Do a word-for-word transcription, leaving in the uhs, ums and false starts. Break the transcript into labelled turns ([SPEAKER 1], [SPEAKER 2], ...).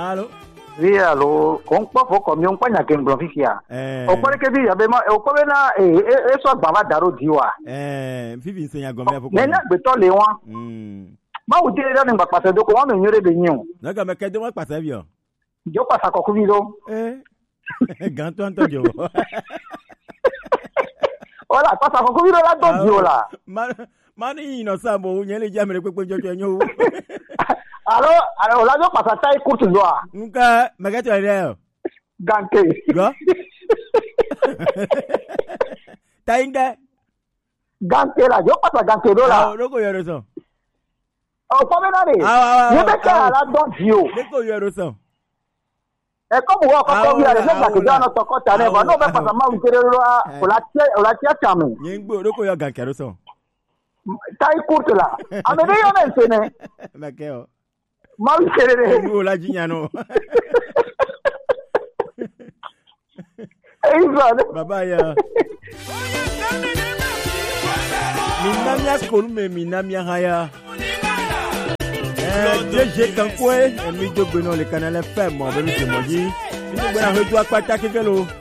[SPEAKER 1] Allô?
[SPEAKER 2] Oui, allô. On peut faire comme on peut y aller en Fifia. On peut que dire, on peut na et et soit bava daro diwa.
[SPEAKER 1] Eh, Fifi enseigne gombe pour.
[SPEAKER 2] Mais na beto lewa.
[SPEAKER 1] Hmm.
[SPEAKER 2] Ma ou dire dans ba passer do ko ma nyore be nyu.
[SPEAKER 1] Na ga me ke de wa passer bien.
[SPEAKER 2] Jo passa ko kubido.
[SPEAKER 1] Eh. Ganto Antonio.
[SPEAKER 2] Ola passa ko kubido la do diola.
[SPEAKER 1] Man man innocent bo nyele jamere pepe jojo nyo.
[SPEAKER 2] Alors, alors là, je passe à taille courte doigt.
[SPEAKER 1] Nunca, me gato aéreo.
[SPEAKER 2] Ganke.
[SPEAKER 1] Go? Tainga?
[SPEAKER 2] Ganke là, je passe à ganke là.
[SPEAKER 1] Ah, loko yoro so.
[SPEAKER 2] Oh, comment on est?
[SPEAKER 1] Ah, ah,
[SPEAKER 2] je vais faire la don dio.
[SPEAKER 1] Loko yoro so.
[SPEAKER 2] Et comme vous, quand vous allez mettre la question dans ton côté, on va pas passer mal, vous allez là, on la tient, on la tient quand même.
[SPEAKER 1] Yengbo, loko yoro ganke so.
[SPEAKER 2] Taille courte là. Ah, mais il y a un séné.
[SPEAKER 1] Makeo.
[SPEAKER 2] Mal serré.
[SPEAKER 1] Nous la gignano. Baba ya. Minamia skolume minamia haya. Eh, D G Kankwe, Emidio Beno le canal F M, on va nous demander. Nous allons rejoindre quoi ta kevelo.